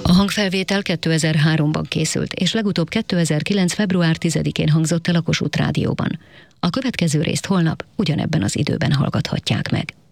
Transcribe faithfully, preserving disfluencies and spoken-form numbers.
A hangfelvétel kétezer-háromban készült, és legutóbb kétezer-kilenc. február tizedikén hangzott el a Kossuth Rádióban. A következő részt holnap ugyanebben az időben hallgathatják meg.